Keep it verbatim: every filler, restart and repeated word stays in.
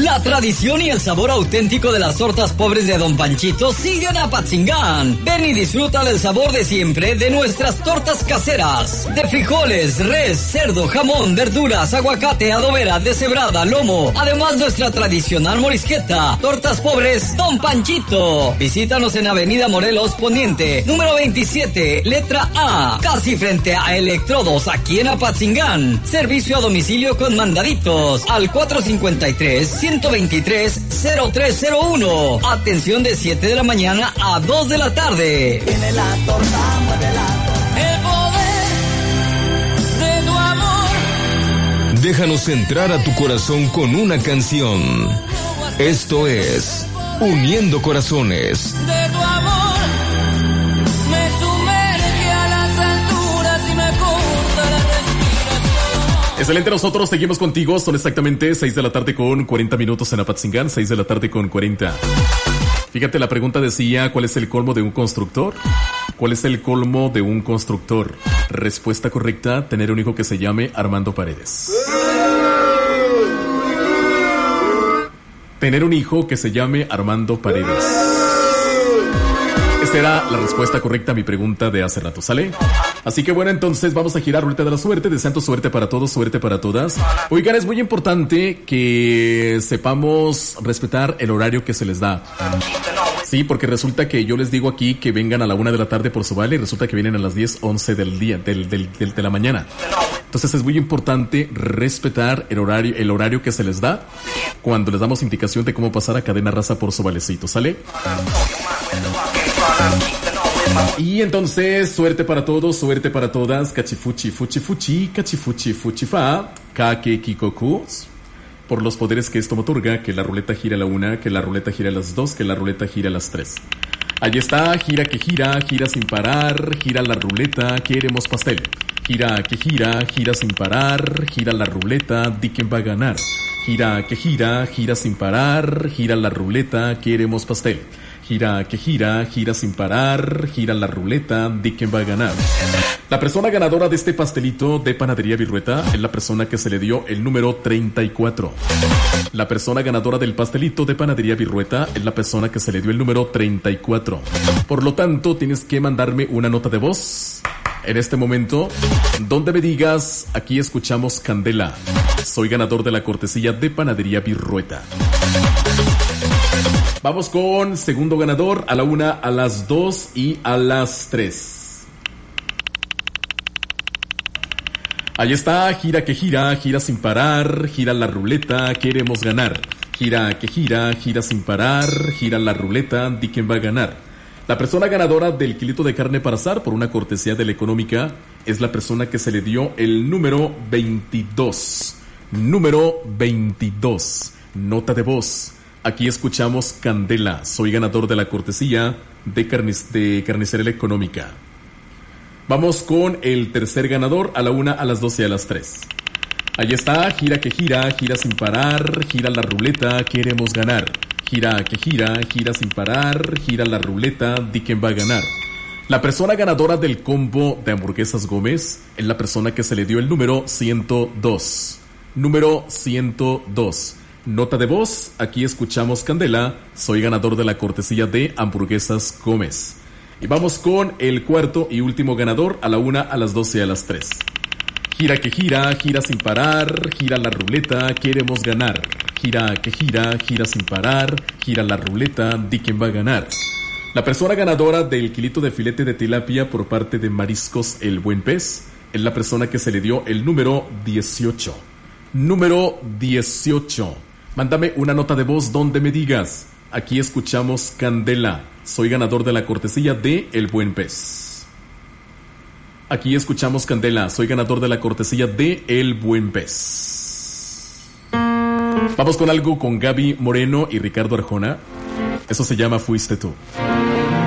La tradición y el sabor auténtico de las tortas pobres de Don Panchito siguen a Apatzingán. Ven y disfruta del sabor de siempre de nuestras tortas caseras. De frijoles, res, cerdo, jamón, verduras, aguacate, adobera, deshebrada, lomo. Además nuestra tradicional morisqueta. Tortas pobres Don Panchito. Visítanos en Avenida Morelos Poniente, número veintisiete, letra A. Casi frente a Electrodos, aquí en Apatzingán. Servicio a domicilio con mandaditos al cuatro cinco tres, uno dos tres, cero tres cero uno. Atención de siete de la mañana a dos de la tarde. Tiene la torta, mueve la torta. El poder de tu amor. Déjanos entrar a tu corazón con una canción. Esto es Uniendo Corazones. De tu amor me sumerge a las alturas y me corta la respiración. Excelente, nosotros seguimos contigo. Son exactamente seis de la tarde con cuarenta minutos en Apatzingán. seis de la tarde con cuarenta. Fíjate, la pregunta decía, ¿cuál es el colmo de un constructor? ¿Cuál es el colmo de un constructor? Respuesta correcta, tener un hijo que se llame Armando Paredes. Tener un hijo que se llame Armando Paredes. Esa era la respuesta correcta a mi pregunta de hace rato, ¿sale? Así que bueno, entonces vamos a girar ruleta de la suerte, deseando suerte para todos, suerte para todas. Oigan, es muy importante que sepamos respetar el horario que se les da. Sí, porque resulta que yo les digo aquí que vengan a la una de la tarde por su vale y resulta que vienen a las diez, once del día, del, del, del, de la mañana. Entonces es muy importante respetar el horario, el horario que se les da cuando les damos indicación de cómo pasar a Cadena Raza por su valecito, ¿sale? Y entonces, suerte para todos, suerte para todas. Cachifuchi, fuchi, fuchi, cachifuchi, fuchi, fa, kake, kikokus. Por los poderes que esto me otorga, que la ruleta gira a la una, que la ruleta gira a las dos, que la ruleta gira a las tres. Ahí está, gira que gira, gira sin parar, gira la ruleta, queremos pastel. Gira que gira, gira sin parar, gira la ruleta, di quién va a ganar. Gira que gira, gira sin parar, gira la ruleta, queremos pastel. Gira que gira, gira sin parar, gira la ruleta, di quién va a ganar. La persona ganadora de este pastelito de Panadería Virrueta es la persona que se le dio el número treinta y cuatro. La persona ganadora del pastelito de Panadería Virrueta es la persona que se le dio el número treinta y cuatro. Por lo tanto, tienes que mandarme una nota de voz en este momento donde me digas, aquí escuchamos Candela. Soy ganador de la cortesía de Panadería Virrueta. Vamos con segundo ganador a la una, a las dos y a las tres. Ahí está, gira que gira, gira sin parar, gira la ruleta, queremos ganar. Gira que gira, gira sin parar, gira la ruleta, di quién va a ganar. La persona ganadora del kilito de carne para asar por una cortesía de la económica es la persona que se le dio el número veintidós. Número veintidós. Nota de voz. Aquí escuchamos Candela. Soy ganador de la cortesía de, carnic- de carnicería económica. Vamos con el tercer ganador a la una, a las dos y a las tres. Ahí está, gira que gira, gira sin parar, gira la ruleta, queremos ganar. Gira que gira, gira sin parar, gira la ruleta, di quién va a ganar. La persona ganadora del combo de hamburguesas Gómez es la persona que se le dio el número ciento dos. Número ciento dos. Nota de voz, aquí escuchamos Candela, soy ganador de la cortesía de hamburguesas Gómez. Y vamos con el cuarto y último ganador a la una, a las doce y a las tres. Gira que gira, gira sin parar, gira la ruleta, queremos ganar. Gira que gira, gira sin parar, gira la ruleta, di quién va a ganar. La persona ganadora del kilito de filete de tilapia por parte de Mariscos El Buen Pez es la persona que se le dio el número dieciocho. Número dieciocho. Mándame una nota de voz donde me digas, aquí escuchamos Candela, soy ganador de la cortesía de El Buen Pez. Aquí escuchamos Candela, soy ganador de la cortesía de El Buen Pez. Vamos con algo con Gaby Moreno y Ricardo Arjona. Eso se llama Fuiste Tú.